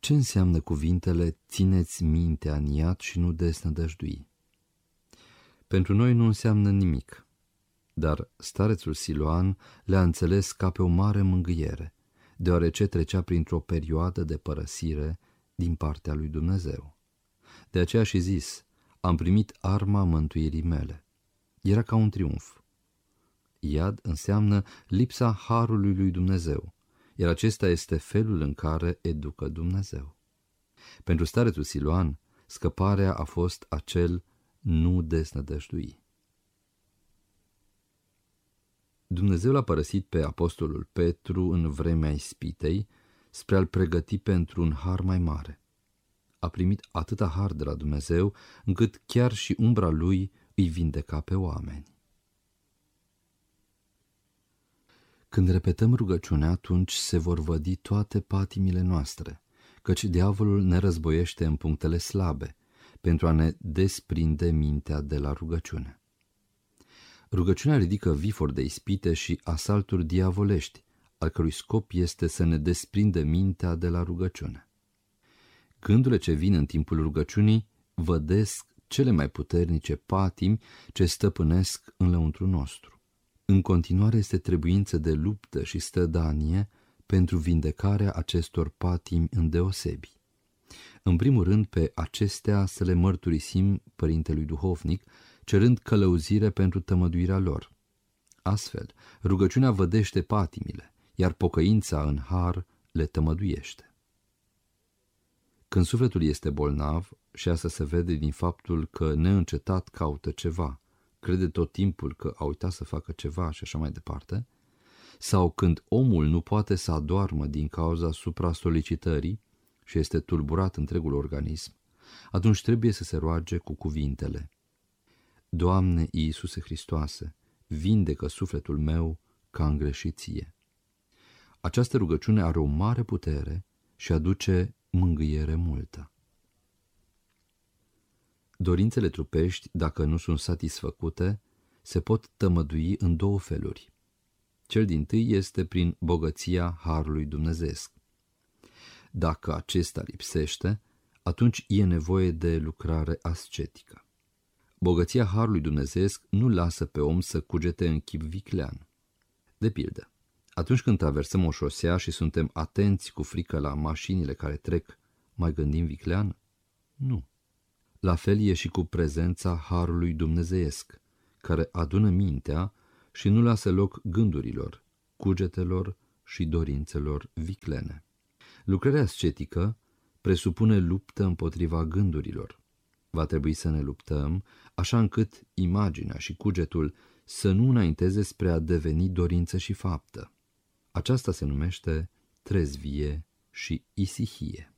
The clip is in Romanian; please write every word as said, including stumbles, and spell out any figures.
Ce înseamnă cuvintele țineți mintea în iad și nu desnădăjdui? Pentru noi nu înseamnă nimic, dar starețul Siloan le-a înțeles ca pe o mare mângâiere, deoarece trecea printr-o perioadă de părăsire din partea lui Dumnezeu. De aceea și zis, am primit arma mântuirii mele. Era ca un triumf. Iad înseamnă lipsa harului lui Dumnezeu, iar acesta este felul în care educă Dumnezeu. Pentru starețul Siloan, scăparea a fost acel nu desnădăjdui. Dumnezeu l-a părăsit pe apostolul Petru în vremea ispitei spre a-l pregăti pentru un har mai mare. A primit atâta har de la Dumnezeu, încât chiar și umbra lui îi vindeca pe oameni. Când repetăm rugăciunea, atunci se vor vădi toate patimile noastre, căci diavolul ne războiește în punctele slabe, pentru a ne desprinde mintea de la rugăciune. Rugăciunea ridică vifori de ispite și asalturi diavolești, al cărui scop este să ne desprindă mintea de la rugăciune. Gândurile ce vin în timpul rugăciunii vădesc cele mai puternice patimi ce stăpânesc în lăuntru nostru. În continuare este trebuință de luptă și stădanie pentru vindecarea acestor patimi îndeosebi. În primul rând, pe acestea să le mărturisim părintelui duhovnic, cerând călăuzire pentru tămăduirea lor. Astfel, rugăciunea vădește patimile, iar pocăința în har le tămăduiește. Când sufletul este bolnav, și asta se vede din faptul că neîncetat caută ceva, crede tot timpul că a uitat să facă ceva și așa mai departe, sau când omul nu poate să adoarmă din cauza supra-solicitării și este tulburat întregul organism, atunci trebuie să se roage cu cuvintele: Doamne Iisuse Hristoase, vindecă sufletul meu ca îngreșit ție. Această rugăciune are o mare putere și aduce mângâiere multă. Dorințele trupești, dacă nu sunt satisfăcute, se pot tămădui în două feluri. Cel dintâi este prin bogăția harului dumnezeesc. Dacă acesta lipsește, atunci e nevoie de lucrare ascetică. Bogăția harului dumnezeesc nu lasă pe om să cugete în chip viclean. De pildă, atunci când traversăm o șosea și suntem atenți cu frică la mașinile care trec, mai gândim viclean? Nu. La fel e și cu prezența harului dumnezeiesc, care adună mintea și nu lasă loc gândurilor, cugetelor și dorințelor viclene. Lucrarea ascetică presupune luptă împotriva gândurilor. Va trebui să ne luptăm așa încât imaginea și cugetul să nu înainteze spre a deveni dorință și faptă. Aceasta se numește trezvie și isihie.